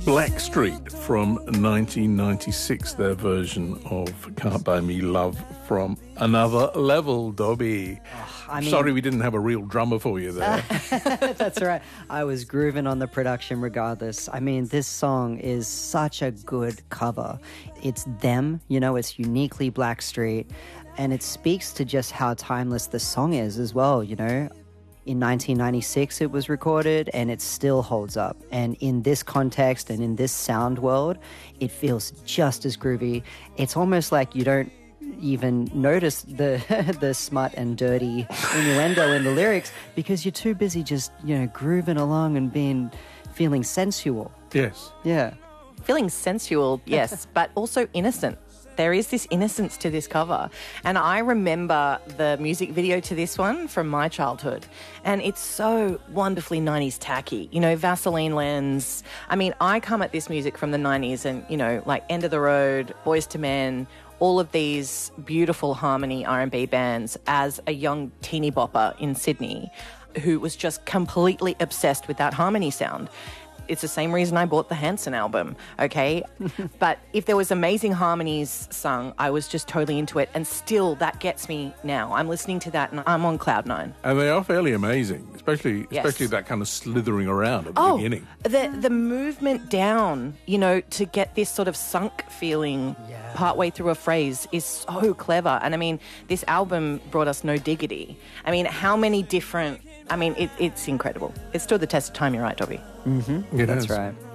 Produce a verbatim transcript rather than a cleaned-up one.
Blackstreet from nineteen ninety-six, their version of Can't Buy Me Love from Another Level, Dobby. Oh, I mean, sorry we didn't have a real drummer for you there. That's right. I was grooving on the production regardless. I mean, this song is such a good cover. It's them, you know, it's uniquely Blackstreet, and it speaks to just how timeless the song is as well, you know. In nineteen ninety-six it was recorded and it still holds up. And in this context and in this sound world, it feels just as groovy. It's almost like you don't even notice the the smut and dirty innuendo in the lyrics because you're too busy just, you know, grooving along and being feeling sensual. Yes. Yeah. Feeling sensual, yes, but also innocent. There is this innocence to this cover. And I remember the music video to this one from my childhood. And it's so wonderfully nineties tacky. You know, Vaseline lens. I mean, I come at this music from the nineties and, you know, like End of the Road, Boys to Men, all of these beautiful harmony R and B bands as a young teeny bopper in Sydney who was just completely obsessed with that harmony sound. It's the same reason I bought the Hanson album, okay? But if there was amazing harmonies sung, I was just totally into it. And still, that gets me now. I'm listening to that and I'm on cloud nine. And they are fairly amazing, especially Yes. especially that kind of slithering around at the Oh, beginning. the, the movement down, you know, to get this sort of sunk feeling Yeah. partway through a phrase is so clever. And I mean, this album brought us No Diggity. I mean, how many different... I mean, it, it's incredible. It stood the test of time, you're right, Dobby. Mm-hmm. It That's has. right.